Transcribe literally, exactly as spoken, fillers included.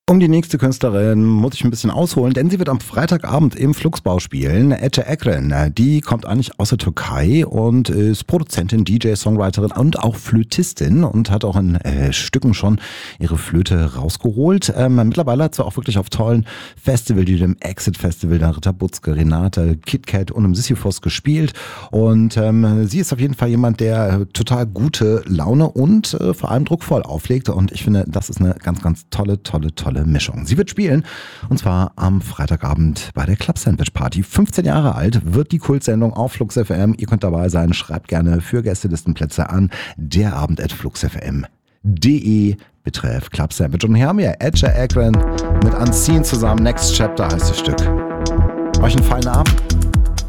Um die nächste Künstlerin muss ich ein bisschen ausholen, denn sie wird am Freitagabend im Fluxbau spielen. Ece Ekren, die kommt eigentlich aus der Türkei und ist Produzentin, D J, Songwriterin und auch Flötistin und hat auch in äh, Stücken schon ihre Flöte rausgeholt. Ähm, mittlerweile hat sie auch wirklich auf tollen Festivals, wie dem Exit Festival, der Ritter Butzke, Renate, KitKat und im Sisyphos gespielt. Und ähm, sie ist auf jeden Fall jemand, der total gute Laune und äh, vor allem druckvoll auflegt. Und ich finde, das ist eine ganz, ganz tolle, tolle, tolle Mischung. Sie wird spielen und zwar am Freitagabend bei der Club Sandwich Party. fünfzehn Jahre alt wird die Kultsendung auf Flux F M. Ihr könnt dabei sein. Schreibt gerne für Gästelistenplätze an derabend at fluxfm punkt de betreff Club Sandwich. Und hier haben wir Ece Ekren mit Unseen zusammen. Next Chapter heißt das Stück. Euch einen feinen Abend.